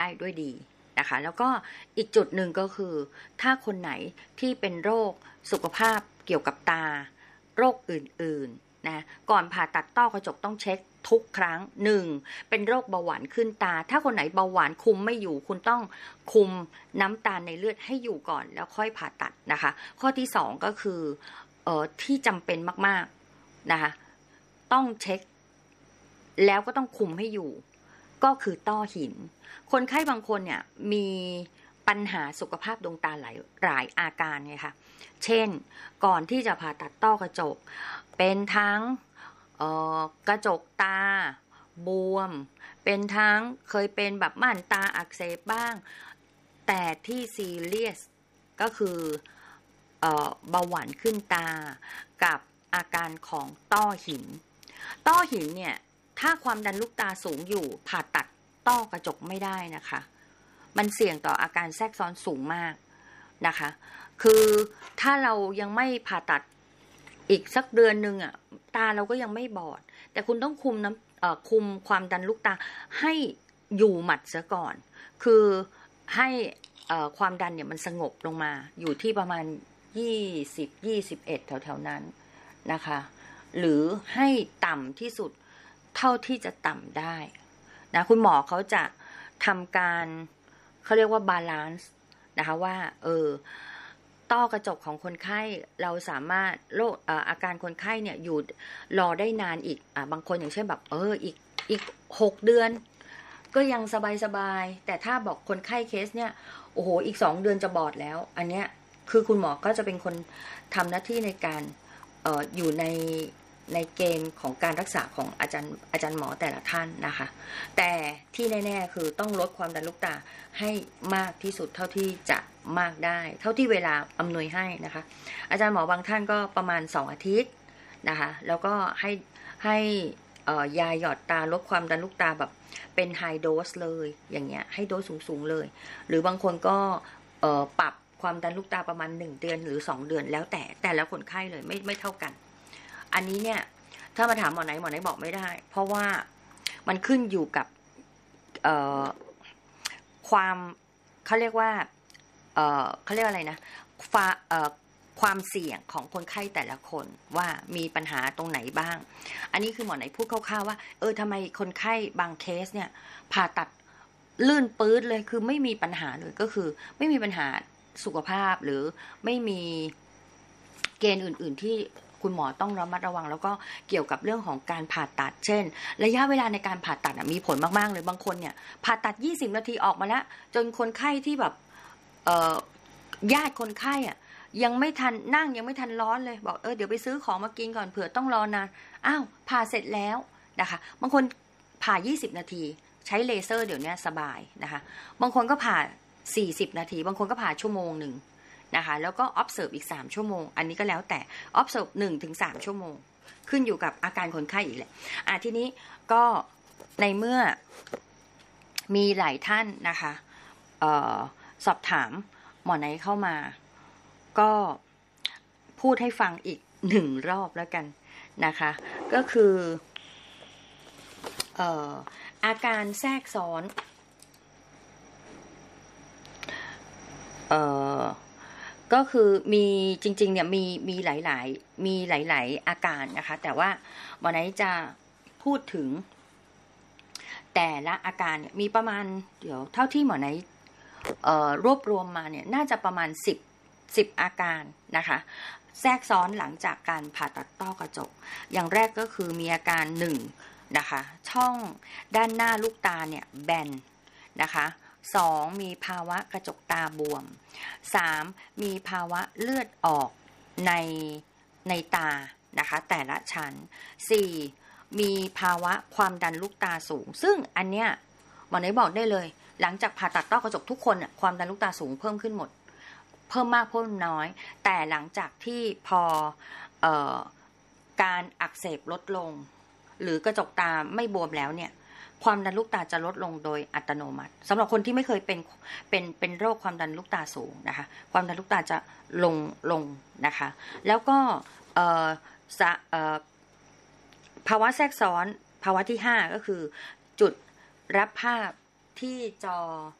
ด้วยดีนะคะแล้วก็อีกจุดหนึ่งก็คือถ้าคนไหนที่เป็นโรคสุขภาพเกี่ยวกับตาโรคอื่นๆนะก่อนผ่าตัดต้อกระจกต้องเช็คทุกครั้งหนึ่งเป็นโรคเบาหวานขึ้นตาถ้าคนไหนเบาหวานคุมไม่อยู่คุณต้องคุมน้ำตาลในเลือดให้อยู่ก่อนแล้วค่อยผ่าตัดนะคะข้อที่สองก็คือที่จำเป็นมากๆนะคะต้องเช็คแล้วก็ต้องคุมให้อยู่ก็คือต้อหินคนไข้บางคนเนี่ยมีปัญหาสุขภาพดวงตาหลายอาการไงคะเช่นก่อนที่จะผ่าตัดต้อกระจกเป็นทั้งกระจกตาบวมเป็นทั้งเคยเป็นแบบม่านตาอักเสบบ้างแต่ที่ซีเรียสก็คือเบาหวานขึ้นตากับอาการของต้อหินเนี่ยถ้าความดันลูกตาสูงอยู่ผ่าตัดต้อกระจกไม่ได้นะคะมันเสี่ยงต่ออาการแทรกซ้อนสูงมากนะคะคือถ้าเรายังไม่ผ่าตัดอีกสักเดือนนึงอ่ะตาเราก็ยังไม่บอดแต่คุณต้องคุมความดันลูกตาให้อยู่หมัดซะก่อนคือให้ความดันเนี่ยมันสงบลงมาอยู่ที่ประมาณ20-21แถวๆนั้นนะคะหรือให้ต่ำที่สุดเท่าที่จะต่ำได้นะคุณหมอเขาจะทำการเขาเรียกว่าบาลานซ์นะคะว่าต้อกระจกของคนไข้เราสามารถอาการคนไข้เนี่ยอยู่รอได้นานอีกบางคนอย่างเช่นแบบอีก6 เดือนก็ยังสบายแต่ถ้าบอกคนไข้เคสเนี่ยโอ้โหอีก2 เดือนจะบอดแล้วอันเนี้ยคือคุณหมอก็จะเป็นคนทำหน้าที่ในการอยู่ในเกณฑ์ของการรักษาของอาจารย์หมอแต่ละท่านนะคะแต่ที่แน่ๆคือต้องลดความดันลูกตาให้มากที่สุดเท่าที่จะมากได้เท่าที่เวลาอำนวยให้นะคะอาจารย์หมอบางท่านก็ประมาณ2 อาทิตย์นะคะแล้วก็ให้ยาหยอดตาลดความดันลูกตาแบบเป็นไฮโดสเลยอย่างเงี้ยให้โดสสูงๆเลยหรือบางคนก็ปรับความดันลูกตาประมาณ1 เดือนหรือ2 เดือนแล้วแต่ละคนไข้เลยไม่เท่ากันอันนี้เนี่ยถ้ามาถามหมอไหนบอกไม่ได้เพราะว่ามันขึ้นอยู่กับความเขาเรียกว่าเขาเรียกอะไรนะความเสี่ยงของคนไข้แต่ละคนว่ามีปัญหาตรงไหนบ้างอันนี้คือหมอไหนพูดคร่าวๆว่าทำไมคนไข้บางเคสเนี่ยผ่าตัดลื่นปื๊ดเลยคือไม่มีปัญหาเลยก็คือไม่มีปัญหาสุขภาพหรือไม่มีเกณฑ์อื่นๆที่คุณหมอต้องระมัดระวังแล้วก็เกี่ยวกับเรื่องของการผ่าตัดเช่นระยะเวลาในการผ่าตัดมีผลมากๆเลยบางคนเนี่ยผ่าตัด20 นาทีออกมาแล้วจนคนไข้ที่แบบญาติคนไข้ยังไม่ทันนั่งยังไม่ทันร้อนเลยบอกเดี๋ยวไปซื้อของมากินก่อนเผื่อต้องรอนานอ้าวผ่าเสร็จแล้วนะคะบางคนผ่า20 นาทีใช้เลเซอร์เดี๋ยวนี้สบายนะคะบางคนก็ผ่า40 นาทีบางคนก็ผ่า1 ชั่วโมงนะคะแล้วก็ observe อีก3 ชั่วโมงอันนี้ก็แล้วแต่ observe 1-3 ชั่วโมงขึ้นอยู่กับอาการคนไข้อีกแหละทีนี้ก็ในเมื่อมีหลายท่านนะคะสอบถามหมอไหนเข้ามาก็พูดให้ฟังอีก1 รอบแล้วกันนะคะก็คืออาการแทรกซ้อนก็คือมีจริงๆเนี่ยมีหลายอาการนะคะแต่ว่าหมอไหนจะพูดถึงแต่ละอาการเนี่ยมีประมาณเดี๋ยวเท่าที่หมอไหนรวบรวมมาเนี่ยน่าจะประมาณ10 อาการนะคะแทรกซ้อนหลังจากการผ่าตัดต้อกระจกอย่างแรกก็คือมีอาการ1นะคะช่องด้านหน้าลูกตาเนี่ยแบนนะคะ2มีภาวะกระจกตาบวม3มีภาวะเลือดออกในตานะคะแต่ละชั้น4มีภาวะความดันลูกตาสูงซึ่งอันเนี้ยหมอไหนบอกได้เลยหลังจากผ่าตัดต้อกระจกทุกคนความดันลูกตาสูงเพิ่มขึ้นหมดเพิ่มมากเพิ่มน้อยแต่หลังจากที่พอการอักเสบลดลงหรือกระจกตาไม่บวมแล้วเนี่ยความดันลูกตาจะลดลงโดยอัตโนมัติสำหรับคนที่ไม่เคยเป็นโรคความดันลูกตาสูงนะคะความดันลูกตาจะลงนะคะแล้วก็ภาวะแทรกซ้อนภาวะที่5ก็คือจุดรับภาพที่จอ